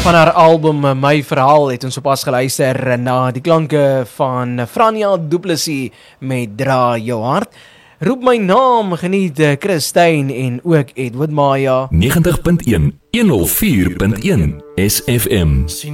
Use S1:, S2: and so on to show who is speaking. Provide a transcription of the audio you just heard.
S1: Van haar album My Verhaal het ons sopas geluister na die klanke van Franja Du Plessis met Dra Jou Hart. Roep my naam, geniet Christine en ook Edward Maya.
S2: 90.1 104.1 SFM.